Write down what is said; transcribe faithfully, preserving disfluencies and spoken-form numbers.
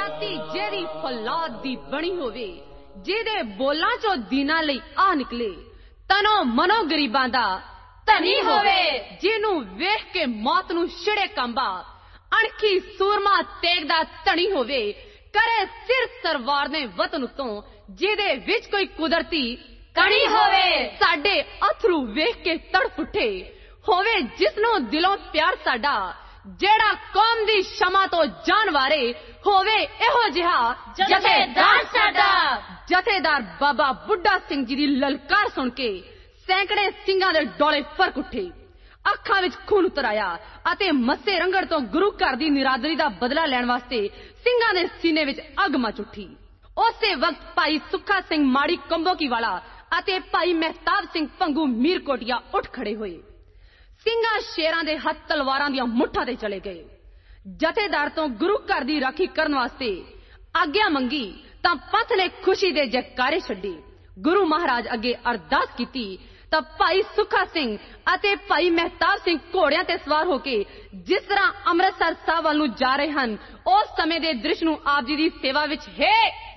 ਧਰਤੀ ਜਿਹੜੀ ਫੌਲਾਦ ਦੀ ਬਣੀ ਹੋਵੇ, ਜਿਹਦੇ ਬੋਲਾਂ ਚੋਂ ਦੀਨਾਂ ਲਈ ਆ ਨਿਕਲੇ, ਤਨੋਂ ਮਨੋਂ ਗਰੀਬਾਂ ਦਾ ਧਨੀ ਹੋਵੇ, ਜਿਹਨੂੰ ਵੇਖ ਕੇ ਮੌਤ ਨੂੰ ਛਿੜੇ ਕੰਬਾ, ਅਣਖੀ ਸੂਰਮਾ ਤੇਗ ਦਾ ਧਣੀ ਹੋਵੇ, ਕਰੇ ਸਿਰ ਸਰਵਾਰ ਨੇ ਵਤਨ ਉਤੋਂ, ਜਿਹਦੇ ਵਿੱਚ ਕੋਈ ਕੁਦਰਤੀ ਕਣੀ ਹੋਵੇ, ਸਾਡੇ ਅਥਰੂ ਵੇਖ ਕੇ ਤੜਫ ਉੱਠੇ, ਹੋਵੇ ਜਿਸਨੂੰ ਦਿਲੋਂ ਪਿਆਰ ਸਾਡਾ, ਜਿਹੜਾ ਕੌਮ ਦੀ ਸ਼ਮਾ ਤੋਂ ਜਾਨ ਵਾਰੇ, ਹੋਵੇ ਇਹੋ ਜਿਹਾ ਜਥੇਦਾਰ ਸਾਡਾ। ਜਥੇਦਾਰ ਬਾਬਾ ਬੁੱਢਾ ਸਿੰਘ ਜੀ ਦੀ ਲਲਕਾਰ ਸੁਣ ਕੇ ਸੈਂਕੜੇ ਸਿੰਘਾਂ ਦੇ ਡੋਲੇ ਫਰਕ ਉੱਠੇ, ਅੱਖਾਂ ਵਿੱਚ ਖੂਨ ਉਤਰ ਆਇਆ ਅਤੇ ਮੱਸੇ ਰੰਗੜ ਤੋਂ ਗੁਰੂ ਘਰ ਦੀ ਨਿਰਾਦਰੀ ਦਾ ਬਦਲਾ ਲੈਣ ਵਾਸਤੇ ਸਿੰਘਾਂ ਦੇ ਸੀਨੇ ਵਿੱਚ ਅੱਗ ਮਚ ਉੱਠੀ। ਉਸੇ ਵਕਤ ਭਾਈ ਸੁੱਖਾ ਸਿੰਘ ਮਾੜੀ ਕੰਬੋਕੀ ਵਾਲਾ ਅਤੇ ਭਾਈ ਮਹਿਤਾਬ ਸਿੰਘ ਭੰਗੂ ਮੀਰਕੋਟੀਆ ਉੱਠ ਖੜੇ ਹੋਏ। ਸਿੰਘਾਂ ਸ਼ੇਰਾਂ ਦੇ ਹੱਥ ਤਲਵਾਰਾਂ ਦੀਆਂ ਮੁੱਠਾਂ ਤੇ ਚਲੇ ਗਏ। ਜਥੇਦਾਰ ਤੋਂ ਗੁਰੂ ਘਰ ਦੀ ਰਾਖੀ ਕਰਨ ਵਾਸਤੇ ਆਗਿਆ ਮੰਗੀ ਤਾਂ ਪੰਥ ਨੇ ਖੁਸ਼ੀ ਦੇ ਜੈਕਾਰੇ ਛੱਡੇ। ਗੁਰੂ ਮਹਾਰਾਜ ਅੱਗੇ ਅਰਦਾਸ ਕੀਤੀ ਤਾਂ ਭਾਈ ਸੁੱਖਾ ਸਿੰਘ ਅਤੇ ਭਾਈ ਮਹਿਤਾਬ ਸਿੰਘ ਘੋੜਿਆਂ ਤੇ ਸਵਾਰ ਹੋ ਕੇ ਜਿਸ ਤਰ੍ਹਾਂ ਅੰਮ੍ਰਿਤਸਰ ਸਾਹਿਬ ਵੱਲ ਨੂੰ ਜਾ ਰਹੇ ਹਨ, ਉਸ ਸਮੇਂ ਦੇ ਦ੍ਰਿਸ਼ ਨੂੰ ਆਪ ਜੀ ਦੀ ਸੇਵਾ ਵਿੱਚ ਹੈ